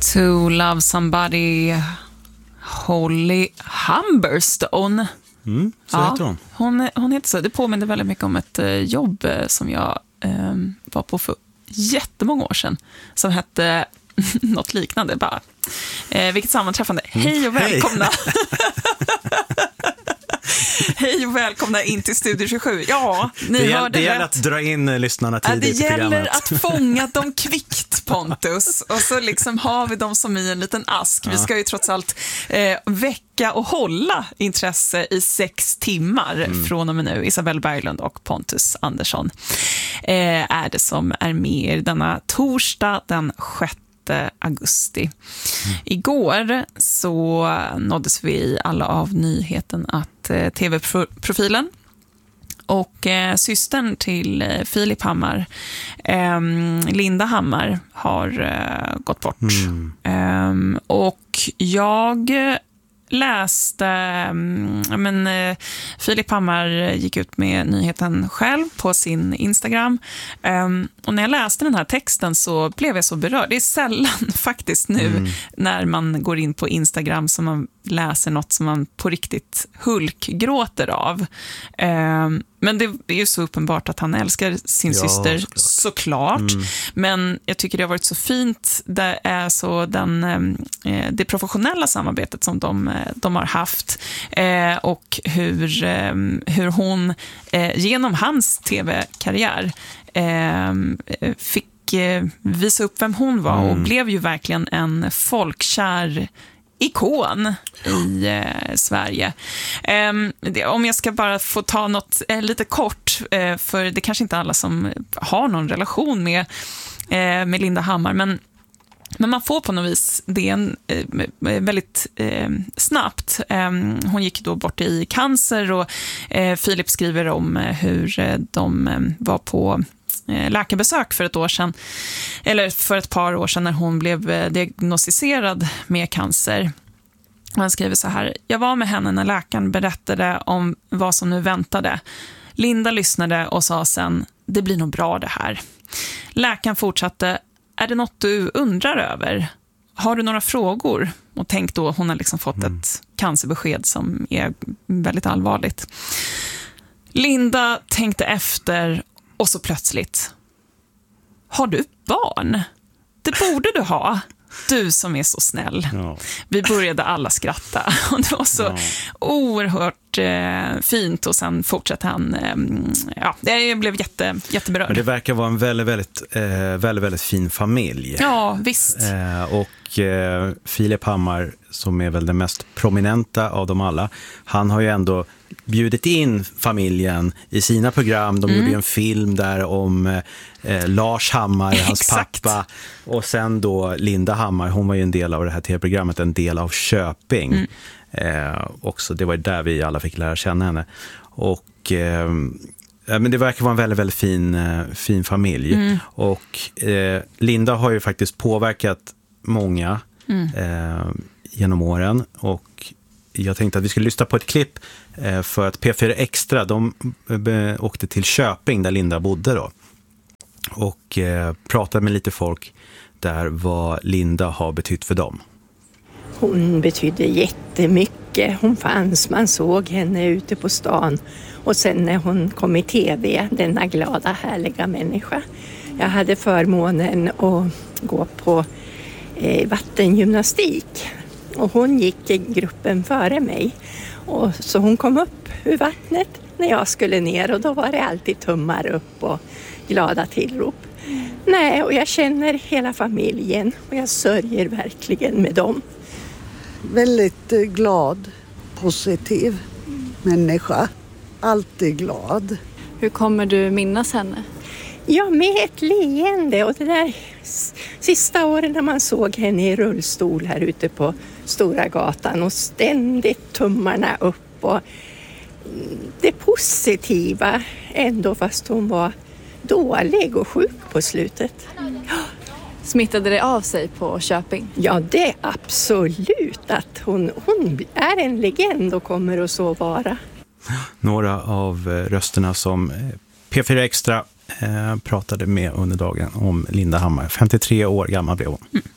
To Love Somebody, Holly Humberstone. Så heter hon. Hon heter så. Det påminner väldigt mycket om ett jobb som jag var på för jättemånga år sedan. Som hette något liknande. Bara. Vilket sammanträffande. Hej och välkomna. Hej och välkomna in till Studio 27. Ja, ni hörde det gäller rätt. att dra in lyssnarna tidigt i programmet. Det gäller att fånga dem kvickt, Pontus. Och så liksom har vi dem som i en liten ask. Vi ska ju trots allt väcka och hålla intresse i 6 timmar från och med nu. Isabelle Berglund och Pontus Andersson är det som är med denna torsdag den 6 augusti. Igår så nåddes vi alla av nyheten att tv-profilen och systern till Filip Hammar, Linda Hammar, har gått bort. Och jag läste, Filip Hammar gick ut med nyheten själv på sin Instagram, och när jag läste den här texten så blev jag så berörd. Det är sällan faktiskt nu när man går in på Instagram som man läser något som man på riktigt hulkgråter av. Men det är ju så uppenbart att han älskar sin syster, såklart. Men jag tycker det har varit så fint. Det är så det professionella samarbetet som de har haft, och hur hon genom hans tv-karriär fick visa upp vem hon var och blev ju verkligen en folkkär ikon i Sverige. Om jag ska bara få ta något lite kort, för det kanske inte alla som har någon relation med Linda Hammar, men man får på något vis det väldigt snabbt. Hon gick då bort i cancer, och Filip skriver om hur de var på läkarbesök för ett år sedan, eller för ett par år sedan, när hon blev diagnostiserad med cancer. Han skriver så här: jag var med henne när läkaren berättade om vad som nu väntade. Linda lyssnade och sa sen: det blir nog bra det här. Läkaren fortsatte: är det något du undrar över? Har du några frågor? Och tänk då, hon har liksom fått ett cancerbesked som är väldigt allvarligt. Linda tänkte efter, och så plötsligt: har du barn? Det borde du ha. Du som är så snäll. Ja. Vi började alla skratta. Och det var så oerhört fint. Och sen fortsatte han. Jag blev jätteberörd. Men det verkar vara en väldigt fin familj. Ja, visst. Och Filip Hammar, som är väl den mest prominenta av dem alla, han har ju ändå bjudit in familjen i sina program. De gjorde ju en film där om Lars Hammar, hans pappa. Och sen då Linda Hammar, hon var ju en del av det här tv-programmet, en del av Köping. Också, det var där vi alla fick lära känna henne. Och men det verkar vara en väldigt fin familj. Och Linda har ju faktiskt påverkat många genom åren, och jag tänkte att vi skulle lyssna på ett klipp för att P4 Extra, de åkte till Köping där Linda bodde då, och pratade med lite folk där vad Linda har betytt för dem. Hon betydde jättemycket. Hon fanns, man såg henne ute på stan, och sen när hon kom i tv, denna glada, härliga människa. Jag hade förmånen att gå på vattengymnastik, och hon gick i gruppen före mig, och så hon kom upp ur vattnet när jag skulle ner, och då var det alltid tummar upp och glada tillrop. Nej, och jag känner hela familjen, och jag sörjer verkligen med dem. Väldigt glad, positiv människa, alltid glad. Hur kommer du minnas henne? Ja, med ett leende, och det där sista åren när man såg henne i rullstol här ute på Stora gatan, och ständigt tummarna upp, och det positiva ändå, fast hon var dålig och sjuk på slutet. Smittade det av sig på Köping? Ja, det är absolut, att hon är en legend och kommer att så vara. Några av rösterna som P4 Extra pratade med under dagen om Linda Hammar. 53 år gammal blev hon.